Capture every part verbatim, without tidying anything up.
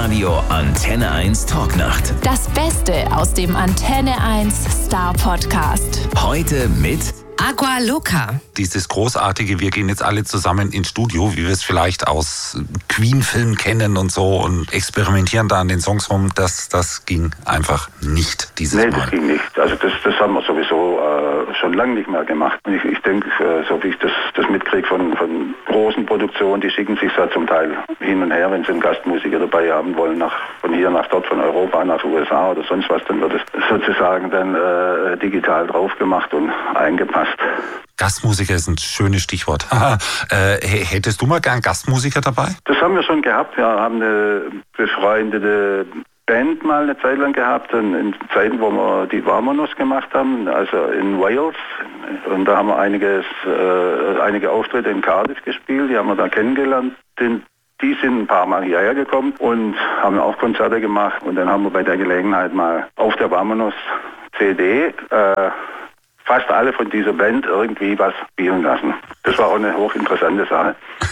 Live-Radio Antenne eins Talknacht. Das Beste aus dem Antenne eins Star Podcast. Heute mit Aqua Loca. Dieses großartige, wir gehen jetzt alle zusammen ins Studio, wie wir es vielleicht aus Queen-Filmen kennen und so und experimentieren da an den Songs rum, das, das ging einfach nicht dieses nee, Mal. Nee, das ging nicht. Also das, das haben wir sowieso äh, schon lange nicht mehr gemacht. Und ich, ich denke, äh, so wie ich das, das mitkriege von, von großen Produktionen, die schicken sich da zum Teil hin und her, wenn sie einen Gastmusiker dabei haben wollen, nach, von hier nach dort, von Europa nach U S A oder sonst was, dann wird es sozusagen dann äh, digital drauf gemacht und eingepasst. Gastmusiker ist ein schönes Stichwort. äh, hättest du mal gern Gastmusiker dabei? Das haben wir schon gehabt. Wir haben eine befreundete Band mal eine Zeit lang gehabt, in Zeiten, wo wir die Vamonos gemacht haben, also in Wales. Und da haben wir einiges, äh, einige Auftritte in Cardiff gespielt, die haben wir da kennengelernt. Den, die sind ein paar Mal hierher gekommen und haben auch Konzerte gemacht. Und dann haben wir bei der Gelegenheit mal auf der Vamonos C D äh, fast alle von dieser Band irgendwie was spielen lassen. Das war auch eine hochinteressante Sache.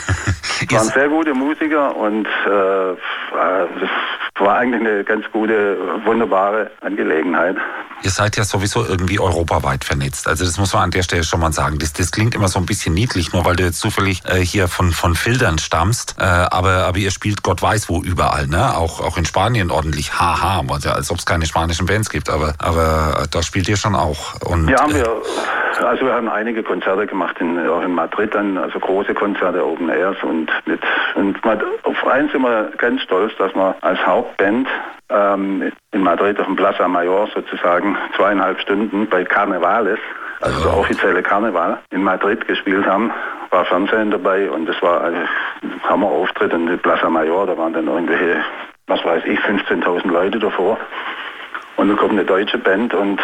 Es waren sehr gute Musiker und äh, das war eigentlich eine ganz gute, wunderbare Angelegenheit. Ihr seid ja sowieso irgendwie europaweit vernetzt. Also das muss man an der Stelle schon mal sagen. Das, das klingt immer so ein bisschen niedlich, nur weil du jetzt zufällig äh, hier von, von Filtern stammst. Äh, aber, aber ihr spielt Gott weiß wo überall, ne? Auch, auch in Spanien ordentlich. Haha, also, als ob es keine spanischen Bands gibt. Aber, aber da spielt ihr schon auch. Und, ja, haben wir. Also wir haben einige Konzerte gemacht, in, auch in Madrid dann, also große Konzerte, Open Airs und mit, und auf eins sind wir ganz stolz, dass wir als Hauptband ähm, in Madrid auf dem Plaza Mayor sozusagen zweieinhalb Stunden bei Carnavales, also der offizielle Karneval, in Madrid gespielt haben. War Fernsehen dabei und das war ein Hammerauftritt in der Plaza Mayor, da waren dann irgendwelche, was weiß ich, fünfzehntausend Leute davor. Und dann kommt eine deutsche Band und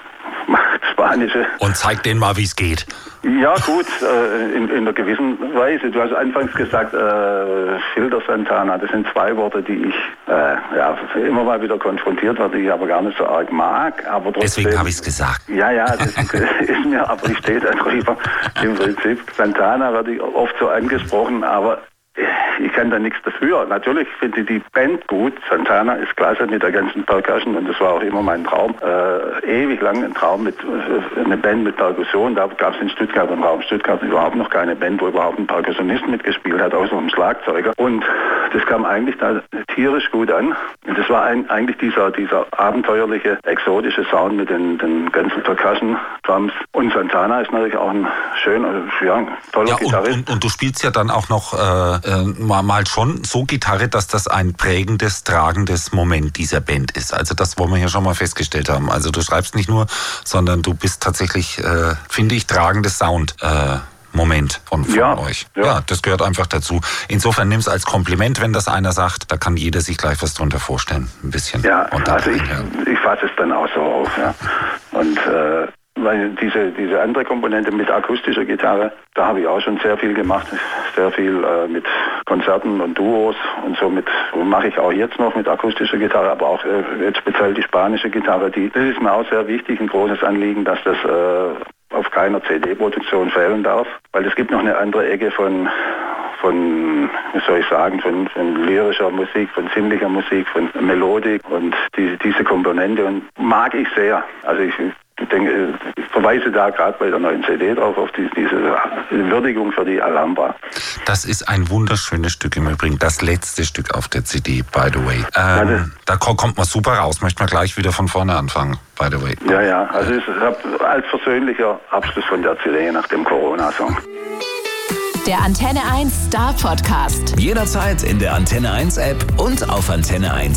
macht spanische. Und zeigt denen mal, wie es geht. Ja gut, äh, in, in einer gewissen Weise. Du hast anfangs gesagt, äh, Filter Santana, das sind zwei Worte, die ich äh, ja, immer mal wieder konfrontiert werde, die ich aber gar nicht so arg mag. Aber trotzdem, deswegen habe ich es gesagt. Ja, ja, das ist mir, aber ich stehe da drüber. Im Prinzip, Santana werde ich oft so angesprochen, aber ich kann da nichts dafür. Natürlich finde ich die Band gut. Santana ist klasse mit der ganzen Percussion und das war auch immer mein Traum. Äh, ewig lang ein Traum mit äh, eine Band mit Perkussion. Da gab es in Stuttgart im Raum Stuttgart überhaupt noch keine Band, wo überhaupt ein Perkussionist mitgespielt hat, außer einem Schlagzeuger. Und das kam eigentlich da tierisch gut an. Und das war ein, eigentlich dieser, dieser abenteuerliche, exotische Sound mit den, den ganzen Percussion-Drums. Und Santana ist natürlich auch ein schöner, ja, toller ja, Gitarrist. Und, und, und du spielst ja dann auch noch äh, Mal, mal schon so Gitarre, dass das ein prägendes, tragendes Moment dieser Band ist. Also das wollen wir hier schon mal festgestellt haben. Also du schreibst nicht nur, sondern du bist tatsächlich, äh, finde ich, tragendes Sound. Äh, Moment von, von ja, euch. Ja. ja, das gehört einfach dazu. Insofern nimm es als Kompliment, wenn das einer sagt. Da kann jeder sich gleich was drunter vorstellen. Ein bisschen. Ja, und also ich, ich fasse es dann auch so auf. Ja. Und äh, weil diese, diese andere Komponente mit akustischer Gitarre, da habe ich auch schon sehr viel gemacht. Sehr viel äh, mit Konzerten und Duos und so mit, mache ich auch jetzt noch mit akustischer Gitarre, aber auch äh, jetzt speziell die spanische Gitarre. Die, das ist mir auch sehr wichtig, ein großes Anliegen, dass das äh, auf keiner C D-Produktion fehlen darf. Weil es gibt noch eine andere Ecke von, von wie soll ich sagen, von, von lyrischer Musik, von sinnlicher Musik, von Melodik und die, diese Komponente und mag ich sehr. Also ich Ich denke, ich verweise da gerade bei der neuen C D drauf auf die, diese Würdigung für die Alhambra. Das ist ein wunderschönes Stück im Übrigen, das letzte Stück auf der C D, by the way. Ähm, ja, da kommt man super raus, möchte man gleich wieder von vorne anfangen, by the way. Ja, ja, also es ist als persönlicher Abschluss von der C D nach dem Corona-Song. Der Antenne eins Star Podcast. Jederzeit in der Antenne eins App und auf antenne eins